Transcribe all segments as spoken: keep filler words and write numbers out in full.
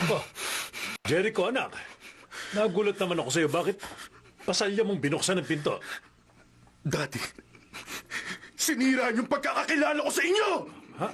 Oh, Jericho, anak. Nagulat naman ako sa'yo. Bakit pasalya mong binuksan ng pinto? Daddy, sinira yung pagkakakilala ko sa inyo! Ha?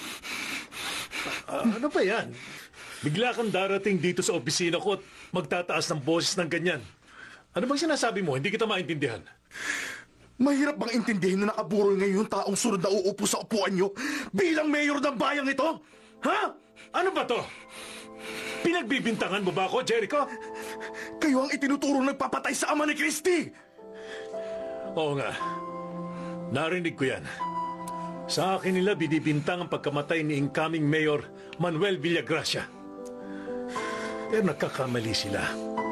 Ah, ano ba yan? Bigla kang darating dito sa opisina ko at magtataas ng boses ng ganyan. Ano bang sinasabi mo? Hindi kita maintindihan. Mahirap bang intindihin na nakaburol ngayon yung taong sunod na uupo sa upuan nyo bilang mayor ng bayang ito? Ha? Ano ba to? Pinagbibintangan mo ba ako, Jericho? Kayo ang itinuturong nagpapatay sa ama ni Christy! Oo nga. Narinig ko yan. Sa akin nila binibintang ang pagkamatay ni incoming Mayor Manuel Villagracia. Pero nagkakamali sila.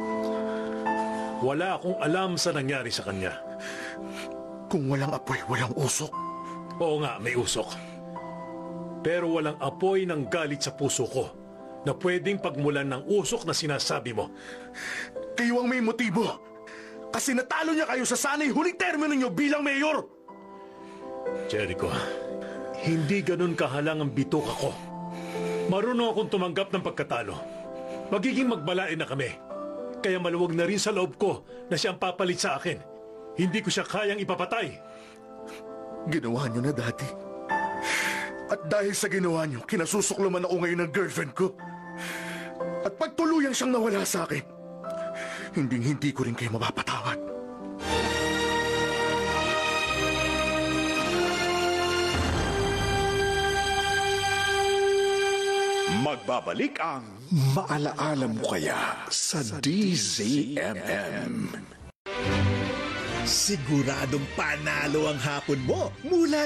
Wala akong alam sa nangyari sa kanya. Kung walang apoy, walang usok. Oo nga, may usok. Pero walang apoy ng galit sa puso ko na pwedeng pagmulan ng usok na sinasabi mo. Kayo ang may motibo. Kasi natalo niya kayo sa sana'y huling termino niyo bilang mayor. Jericho, hindi ganun kahalang ang bitok ako. Marunong akong tumanggap ng pagkatalo. Magiging magbalain na kami. Kaya maluwag na rin sa loob ko na siya ang papalit sa akin. Hindi ko siya kayang ipapatay. Ginawa niyo na, Daddy. At dahil sa ginawa niyo, kinasusuklaman ako ngayon ng girlfriend ko. At pag tuluyang siyang nawala sa akin, hindi-hindi ko rin kayo mapapatawad. Magbabalik ang Maalaala Mo Kaya sa D Z M M. Siguradong panalo ang hapon mo mula